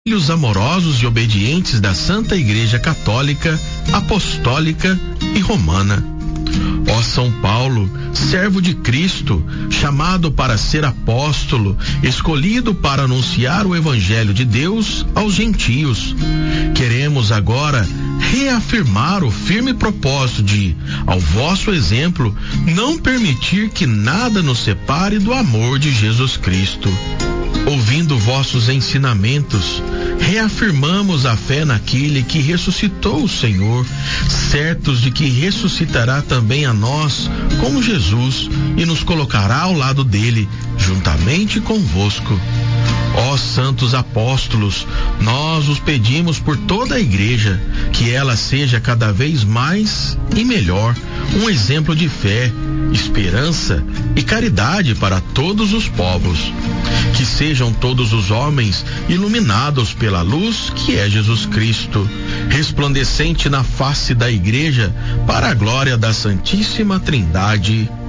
filhos amorosos e obedientes da Santa Igreja Católica, Apostólica e Romana. Ó São Paulo, servo de Cristo, chamado para ser apóstolo, escolhido para anunciar o Evangelho de Deus aos gentios, queremos agora reafirmar o firme propósito de, ao vosso exemplo, não permitir que nada nos separe do amor de Jesus Cristo. Ouvindo vossos ensinamentos, reafirmamos a fé naquele que ressuscitou o Senhor, certos de que ressuscitará também a nós com Jesus e nos colocará ao lado dele, juntamente convosco. Ó santos apóstolos, nós os pedimos por toda a igreja, que ela seja cada vez mais e melhor um exemplo de fé, esperança e caridade para todos os povos. Que sejam todos os homens iluminados pela luz que é Jesus Cristo, resplandecente na face da igreja, para a glória da Santíssima Trindade.